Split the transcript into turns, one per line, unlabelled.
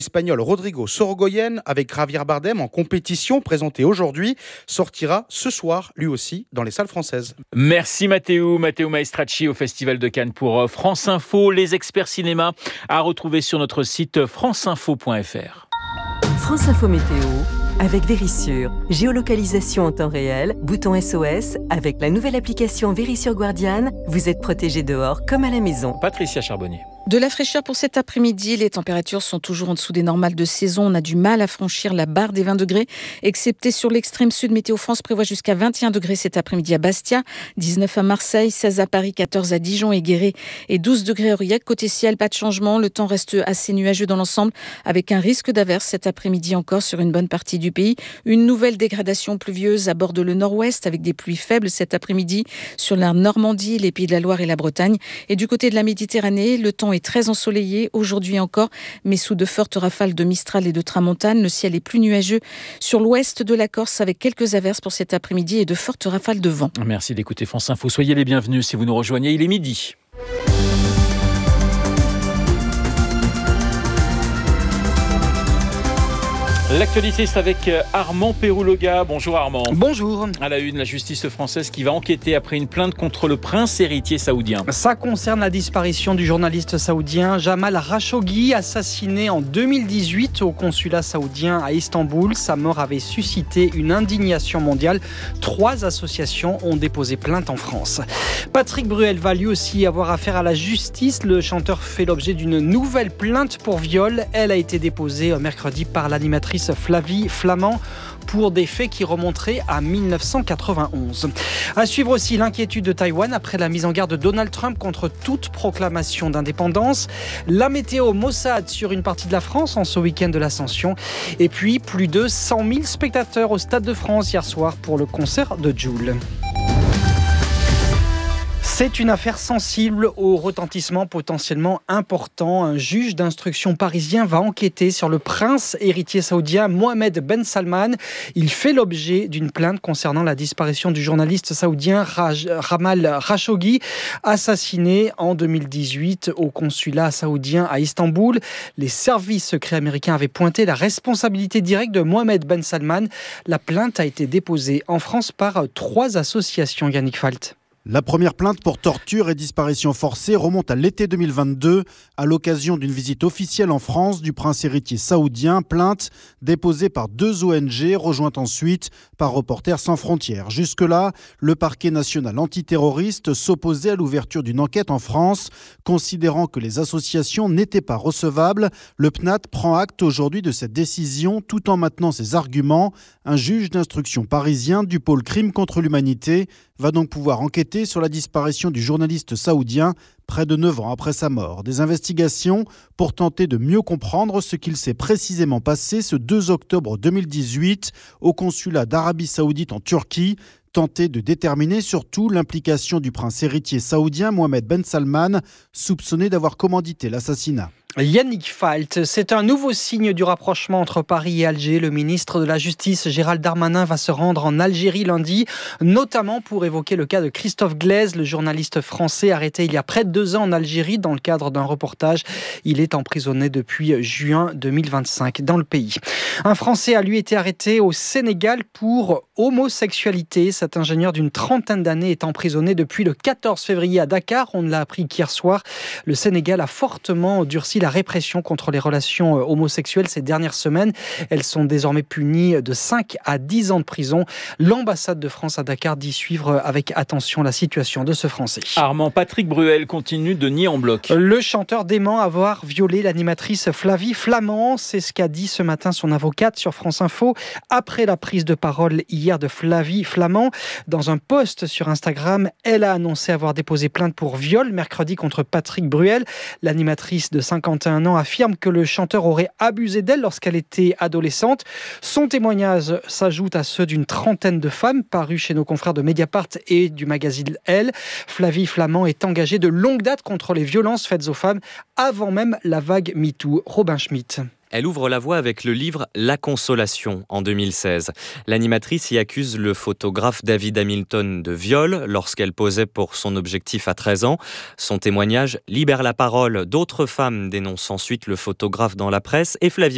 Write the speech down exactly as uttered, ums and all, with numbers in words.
Espagnol Rodrigo Sorogoyen avec Javier Bardem en compétition présentée aujourd'hui sortira ce soir lui aussi dans les salles françaises.
Merci Matteo, Matteo Maestracci au Festival de Cannes pour France Info. Les experts cinéma à retrouver sur notre site franceinfo point fr.
France Info Météo avec Vérissure. Géolocalisation en temps réel, bouton S O S. Avec la nouvelle application Vérissure Guardian, vous êtes protégé dehors comme à la maison.
Patricia Charbonnier.
De la fraîcheur pour cet après-midi, les températures sont toujours en dessous des normales de saison. On a du mal à franchir la barre des vingt degrés, excepté sur l'extrême sud. Météo France prévoit jusqu'à vingt et un degrés cet après-midi à Bastia, dix-neuf à Marseille, seize à Paris, quatorze à Dijon et Guéret et douze degrés à Aurillac. Côté ciel, pas de changement. Le temps reste assez nuageux dans l'ensemble avec un risque d'averse cet après-midi encore sur une bonne partie du pays. Une nouvelle dégradation pluvieuse aborde le nord-ouest avec des pluies faibles cet après-midi sur la Normandie, les Pays de la Loire et la Bretagne. Et du côté de la Méditerranée, le temps est très ensoleillé aujourd'hui encore, mais sous de fortes rafales de Mistral et de Tramontane. Le ciel est plus nuageux sur l'ouest de la Corse avec quelques averses pour cet après-midi et de fortes rafales de vent.
Merci d'écouter France Info. Soyez les bienvenus si vous nous rejoignez. Il est midi. L'actualité, c'est avec Armand Pérouloga. Bonjour Armand.
Bonjour.
À la une, la justice française qui va enquêter après une plainte contre le prince héritier saoudien.
Ça concerne la disparition du journaliste saoudien Jamal Khashoggi, assassiné en deux mille dix-huit au consulat saoudien à Istanbul. Sa mort avait suscité une indignation mondiale. Trois associations ont déposé plainte en France. Patrick Bruel va lui aussi avoir affaire à la justice. Le chanteur fait l'objet d'une nouvelle plainte pour viol. Elle a été déposée mercredi par l'animatrice Flavie Flamand pour des faits qui remonteraient à dix-neuf cent quatre-vingt-onze. À suivre aussi l'inquiétude de Taïwan après la mise en garde de Donald Trump contre toute proclamation d'indépendance. La météo maussade sur une partie de la France en ce week-end de l'Ascension. Et puis plus de cent mille spectateurs au Stade de France hier soir pour le concert de Jul. C'est une affaire sensible au retentissement potentiellement important. Un juge d'instruction parisien va enquêter sur le prince héritier saoudien Mohamed Ben Salman. Il fait l'objet d'une plainte concernant la disparition du journaliste saoudien Raj, Jamal Khashoggi, assassiné en deux mille dix-huit au consulat saoudien à Istanbul. Les services secrets américains avaient pointé la responsabilité directe de Mohamed Ben Salman. La plainte a été déposée en France par trois associations. Yannick Falt.
La première plainte pour torture et disparition forcée remonte à l'été deux mille vingt-deux à l'occasion d'une visite officielle en France du prince héritier saoudien. Plainte déposée par deux O N G, rejointe ensuite par Reporters sans frontières. Jusque-là, le parquet national antiterroriste s'opposait à l'ouverture d'une enquête en France, considérant que les associations n'étaient pas recevables. Le P N A T prend acte aujourd'hui de cette décision tout en maintenant ses arguments. Un juge d'instruction parisien du pôle crime contre l'humanité va donc pouvoir enquêter sur la disparition du journaliste saoudien près de neuf ans après sa mort. Des investigations pour tenter de mieux comprendre ce qu'il s'est précisément passé ce deux octobre deux mille dix-huit au consulat d'Arabie Saoudite en Turquie. Tenter de déterminer surtout l'implication du prince héritier saoudien Mohamed Ben Salman, soupçonné d'avoir commandité l'assassinat.
Yannick Falt, c'est un nouveau signe du rapprochement entre Paris et Alger. Le ministre de la Justice, Gérald Darmanin, va se rendre en Algérie lundi, notamment pour évoquer le cas de Christophe Glaise, le journaliste français arrêté il y a près de deux ans en Algérie dans le cadre d'un reportage. Il est emprisonné depuis juin deux mille vingt-cinq dans le pays. Un Français a lui été arrêté au Sénégal pour homosexualité. Cet ingénieur d'une trentaine d'années est emprisonné depuis le quatorze février à Dakar. On l'a appris qu'hier soir. Le Sénégal a fortement durci la répression contre les relations homosexuelles ces dernières semaines. Elles sont désormais punies de cinq à dix ans de prison. L'ambassade de France à Dakar dit suivre avec attention la situation de ce Français.
Armand, Patrick Bruel continue de nier en bloc.
Le chanteur dément avoir violé l'animatrice Flavie Flamand. C'est ce qu'a dit ce matin son avocate sur France Info après la prise de parole hier de Flavie Flamand. Dans un post sur Instagram, elle a annoncé avoir déposé plainte pour viol mercredi contre Patrick Bruel. L'animatrice de cinquante et un ans affirme que le chanteur aurait abusé d'elle lorsqu'elle était adolescente. Son témoignage s'ajoute à ceux d'une trentaine de femmes parus chez nos confrères de Mediapart et du magazine Elle. Flavie Flamand est engagée de longue date contre les violences faites aux femmes avant même la vague MeToo. Robin Schmitt.
Elle ouvre la voie avec le livre La Consolation en deux mille seize. L'animatrice y accuse le photographe David Hamilton de viol lorsqu'elle posait pour son objectif à treize ans. Son témoignage libère la parole. D'autres femmes dénoncent ensuite le photographe dans la presse et Flavie